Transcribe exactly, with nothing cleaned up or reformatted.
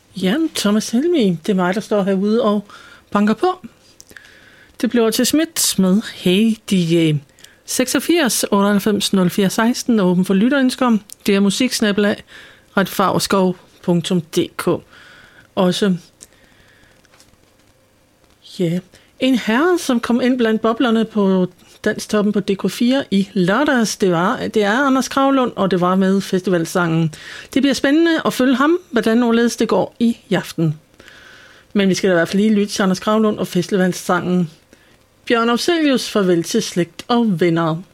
Ja, Thomas Helmig, det er mig, der står herude og banker på. Det bliver til Schmidt med Hey D J. seksogfirs otteoghalvfems nul fire seksten åben for lytterønsker. Det er musiksnabelag retfarveskov punktum d k. Også ja, yeah. En herre, som kom ind blandt boblerne på Danstoppen på D K fire i lørdags, det, var, det er Anders Kravlund, og det var med festivalsangen. Det bliver spændende at følge ham, hvordan overledes det går i aften. Men vi skal da i hvert fald lige lytte til Anders Kravlund og festivalsangen. Bjørn Afzelius, farvel til slægt og venner.